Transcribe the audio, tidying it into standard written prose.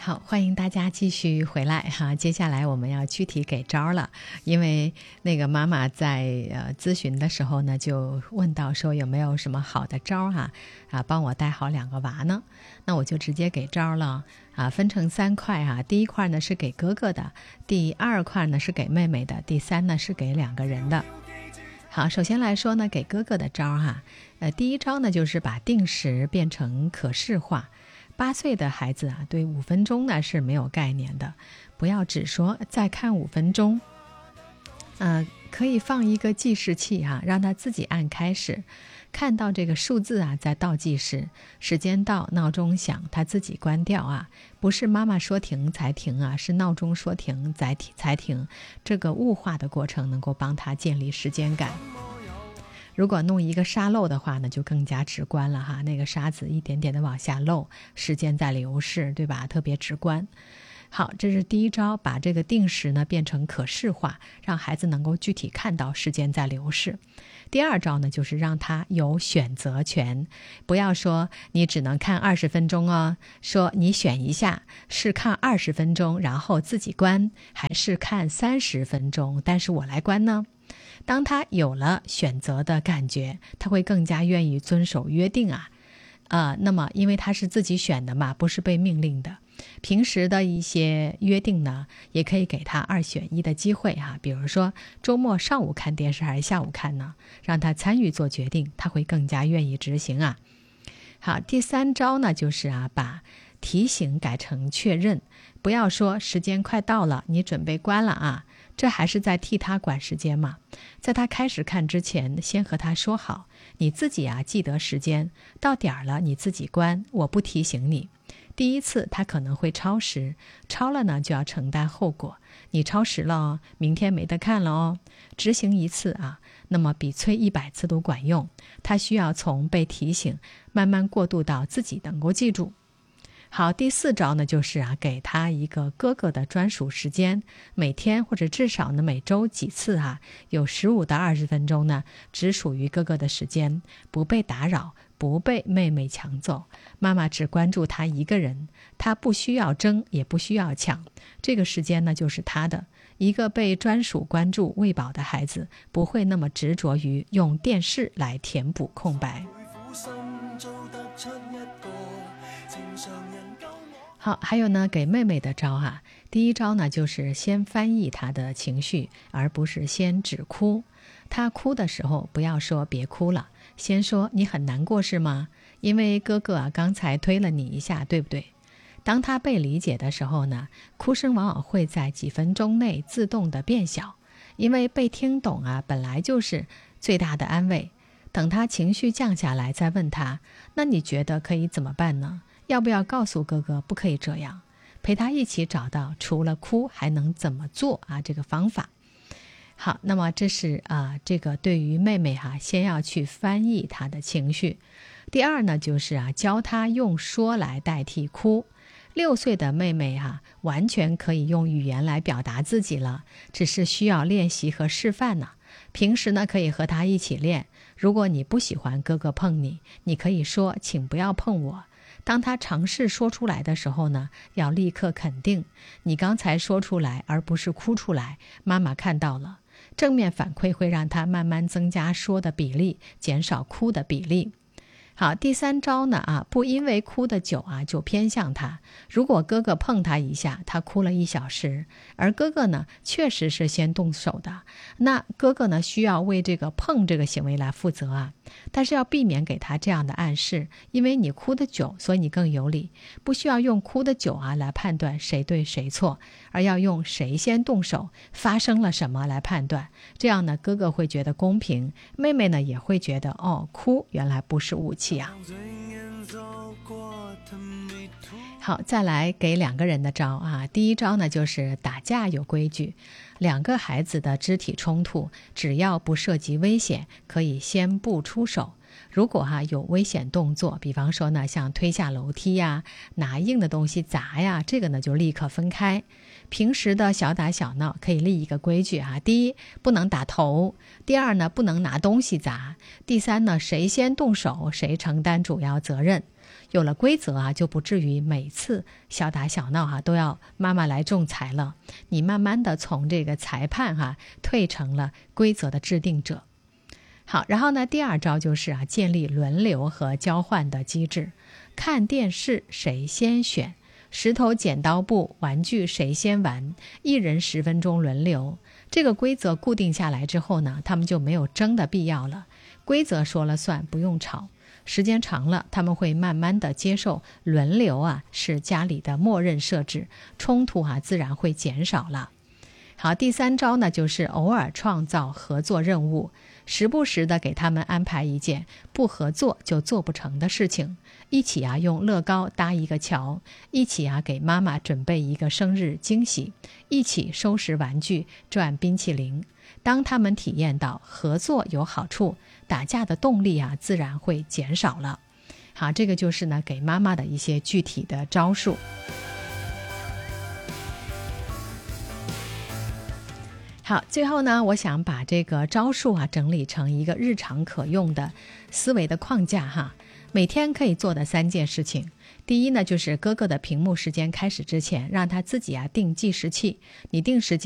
好，欢迎大家继续回来哈。接下来我们要具体给招了，因为那个妈妈在咨询的时候呢，就问到说有没有什么好的招帮我带好2个娃呢？那我就直接给招了分成3块第一块呢是给哥哥的，第2块呢是给妹妹的，第3呢是给2个人的。好，首先来说呢，给哥哥的招第一招呢就是把定时变成可视化。8岁的孩子对5分钟呢是没有概念的，不要只说再看5分钟，可以放一个计时器让他自己按开始，看到这个数字在倒计时，时间到，闹钟响，他自己关掉不是妈妈说停才停是闹钟说停才停，这个物化的过程能够帮他建立时间感。如果弄一个沙漏的话呢，就更加直观了那个沙子一点点的往下漏，时间在流逝，对吧？特别直观。好，这是第一招，把这个定时呢变成可视化，让孩子能够具体看到时间在流逝。第2招呢，就是让他有选择权，不要说你只能看20分钟说你选一下，是看20分钟然后自己关，还是看30分钟但是我来关呢？当他有了选择的感觉，他会更加愿意遵守约定那么因为他是自己选的嘛，不是被命令的。平时的一些约定呢，也可以给他2选1的机会比如说周末上午看电视还是下午看呢，让他参与做决定，他会更加愿意执行好，第3招呢，就是把提醒改成确认，不要说时间快到了，你准备关了这还是在替他管时间嘛。在他开始看之前，先和他说好，你自己记得时间，到点儿了你自己关，我不提醒你。第一次他可能会超时，超了呢就要承担后果，你超时了明天没得看了执行一次那么比催100次都管用。他需要从被提醒慢慢过渡到自己能够记住。好，第4招呢，就是给他一个哥哥的专属时间，每天或者至少呢每周几次有15到20分钟呢，只属于哥哥的时间，不被打扰，不被妹妹抢走，妈妈只关注他一个人，他不需要争，也不需要抢，这个时间呢就是他的。一个被专属关注喂饱的孩子，不会那么执着于用电视来填补空白。好，还有呢，给妹妹的招第一招呢，就是先翻译她的情绪，而不是先只哭。她哭的时候，不要说别哭了，先说你很难过是吗？因为哥哥刚才推了你一下，对不对？当她被理解的时候呢，哭声往往会在几分钟内自动的变小，因为被听懂本来就是最大的安慰。等她情绪降下来，再问她，那你觉得可以怎么办呢？要不要告诉哥哥不可以这样？陪他一起找到除了哭还能怎么做这个方法。好，那么这是这个对于妹妹先要去翻译她的情绪。第2呢，就是教她用说来代替哭。6岁的妹妹完全可以用语言来表达自己了，只是需要练习和示范呢。平时呢可以和她一起练，如果你不喜欢哥哥碰你，你可以说请不要碰我。当他尝试说出来的时候呢，要立刻肯定你刚才说出来而不是哭出来，妈妈看到了。正面反馈会让他慢慢增加说的比例，减少哭的比例。好，第3招呢不因为哭的久就偏向他。如果哥哥碰他一下，他哭了1小时，而哥哥呢确实是先动手的，那哥哥呢需要为这个碰这个行为来负责但是要避免给他这样的暗示，因为你哭的久，所以你更有理，不需要用哭的久来判断谁对谁错，而要用谁先动手，发生了什么来判断。这样呢，哥哥会觉得公平，妹妹呢也会觉得哭原来不是武器好，再来给2个人的招第一招呢，就是打架有规矩。2个孩子的肢体冲突，只要不涉及危险，可以先不出手。如果有危险动作，比方说呢，像推下楼梯拿硬的东西砸这个呢就立刻分开。平时的小打小闹可以立一个规矩第一，不能打头；第2呢，不能拿东西砸；第3呢，谁先动手谁承担主要责任。 有了规则就不至于每次小打小闹都要妈妈来仲裁了。你慢慢的从这个裁判退成了规则的制定者。好，然后呢，第二招就是建立轮流和交换的机制。看电视谁先选，石头剪刀布，玩具谁先玩，一人10分钟轮流。这个规则固定下来之后呢，他们就没有争的必要了，规则说了算，不用吵。时间长了，他们会慢慢的接受轮流是家里的默认设置，冲突自然会减少了。好，第3招呢，就是偶尔创造合作任务，时不时的给他们安排一件不合作就做不成的事情，一起用乐高搭一个桥，一起给妈妈准备一个生日惊喜，一起收拾玩具转冰淇淋。当他们体验到合作有好处，打架的动力自然会减少了。好，这个就是呢给妈妈的一些具体的招数。好，最后呢，我想把这个招数整理成一个日常可用的思维的框架每天可以做的3件事情。第一呢，就是哥哥的屏幕时间开始之前，让他自己定计时器，你定时间